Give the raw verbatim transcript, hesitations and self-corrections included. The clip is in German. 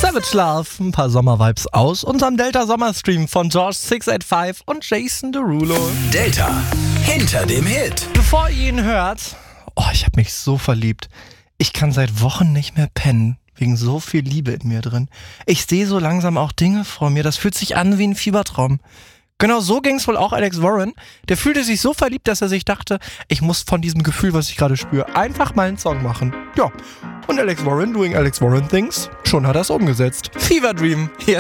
Savage Love, ein paar Sommervibes aus unserem Delta Sommerstream von George sechs acht fünf und Jason Derulo. Delta, hinter dem Hit. Bevor ihr ihn hört, oh, ich hab mich so verliebt. Ich kann seit Wochen nicht mehr pennen, wegen so viel Liebe in mir drin. Ich sehe so langsam auch Dinge vor mir, das fühlt sich an wie ein Fiebertraum. Genau so ging's wohl auch Alex Warren. Der fühlte sich so verliebt, dass er sich dachte, ich muss von diesem Gefühl, was ich gerade spüre, einfach mal einen Song machen. Ja, und Alex Warren, doing Alex Warren things, schon hat er es umgesetzt. Fever Dream, jetzt